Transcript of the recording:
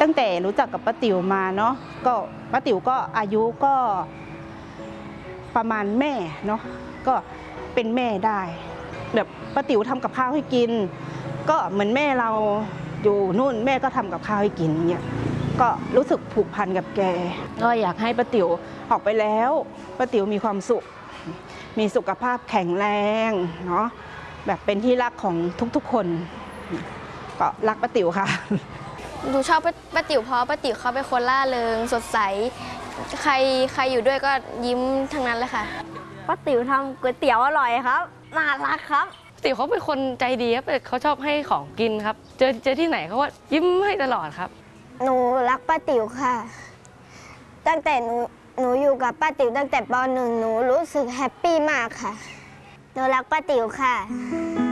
ตั้งแต่รู้จักกับป้าติ๋วมาเนาะก็ป้าติ๋วก็อายุก็ประมาณแม่เนาะก็เป็นแม่ได้แบบป้าติ๋วทำกับข้าวให้กินก็เหมือนแม่เราอยู่นู่นแม่ก็ทำกับข้าวให้กินเนี่ยก็รู้สึกผูกพันกับแกก็อยากให้ป้าติ๋วออกไปแล้วป้าติ๋วมีความสุขมีสุขภาพแข็งแรงเนาะแบบเป็นที่รักของทุกๆคนก็รักป้าติ๋วค่ะหนูชอบป้าติ๋วเพราะป้าติ๋วเขาเป็นคนล่าเริงสดใสใครอยู่ด้วยก็ยิ้มทั้งนั้นเลยค่ะป้าติ๋วทำก๋วยเตี๋ยวอร่อยครับน่ารักครับติ๋วเขาเป็นคนใจดีครับเขาชอบให้ของกินครับเจอที่ไหนเขาก็ยิ้มให้ตลอดครับหนูรักป้าติ๋วค่ะตั้งแต่หนูอยู่กับป้าติ๋วตั้งแต่ป.1 หนูรู้สึกแฮปปี้มากค่ะหนูรักป้าติ๋วค่ะ